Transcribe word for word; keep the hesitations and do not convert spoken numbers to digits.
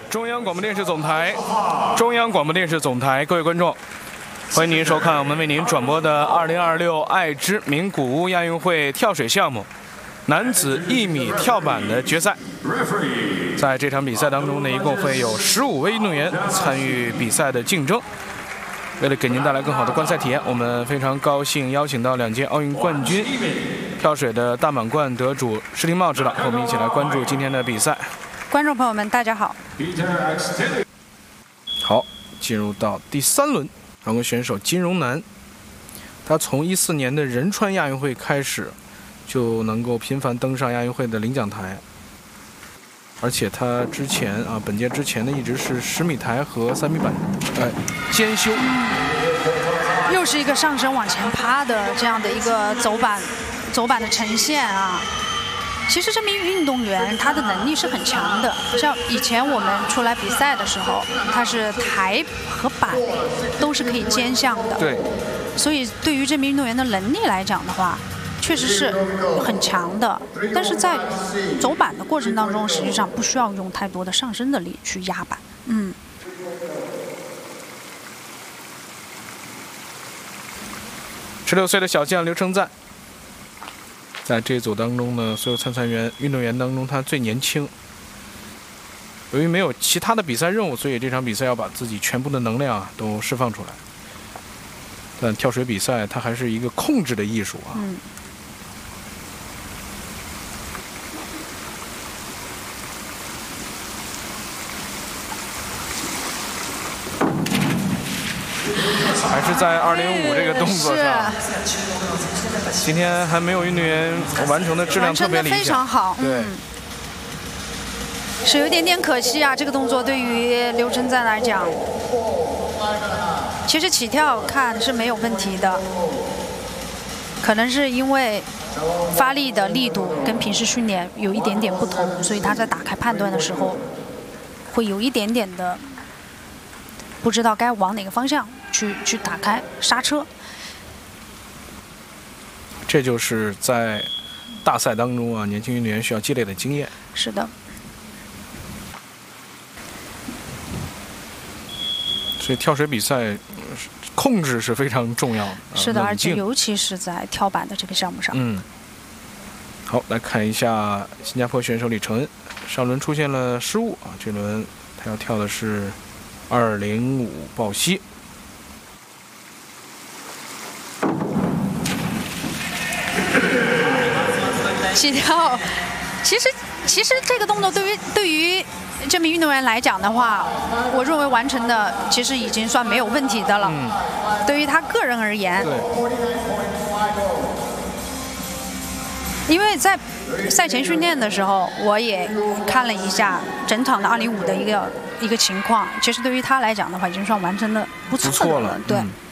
中央广播电视总台，中央广播电视总台，各位观众，欢迎您收看我们为您转播的二零二六爱知名古屋亚运会跳水项目男子一米跳板的决赛。在这场比赛当中呢，一共会有十五位运动员参与比赛的竞争。为了给您带来更好的观赛体验，我们非常高兴邀请到两届奥运冠军跳水的大满贯得主施廷懋指导，和我们一起来关注今天的比赛。 观众朋友们，大家好。 好，进入到第三轮，韩国选手金荣南，他从一四年的仁川亚运会开始，就能够频繁登上亚运会的领奖台，而且他之前啊，本届之前呢，一直是十米台和三米板，呃，兼修。 又是一个上身往前趴的这样的一个走板，走板的呈现啊。其实这名运动员他的能力是很强的，像以前我们出来比赛的时候，他是台和板都是可以兼项的。 对。 所以对于这名运动员的能力来讲的话，确实是很强的。但是在走板的过程当中，实际上不需要用太多的上身的力去压板。嗯。 十六岁的小将刘承赞。在这一组当中呢，所有参赛员运动员当中，他最年轻。由于没有其他的比赛任务，所以这场比赛要把自己全部的能量啊都释放出来。但跳水比赛它还是一个控制的艺术啊。 嗯。 还是在二零五这个动作上。今天还没有运动员完成的质量特别理想， 非常好， 对、 嗯，是有一点点可惜啊。这个动作对于刘承赞来讲，其实起跳看是没有问题的，可能是因为发力的力度跟平时训练有一点点不同，所以他在打开判断的时候会有一点点的不知道该往哪个方向去去打开刹车。 这就是在大赛当中啊，年轻运动员需要积累的经验。 是的。 所以跳水比赛控制是非常重要的。 是的，而且尤其是在跳板的这个项目上。 嗯。好，来看一下新加坡选手李承恩，上轮出现了失误啊，这轮他要跳的是二零五抱膝。 起跳，其实其实这个动作对于对于这名运动员来讲的话，我认为完成的其实已经算没有问题的了。 嗯， 对于他个人而言， 对， 因为在赛前训练的时候，我也看了一下整场的二零五的一个一个情况，其实对于他来讲的话，已经算完成的不错的了。对。嗯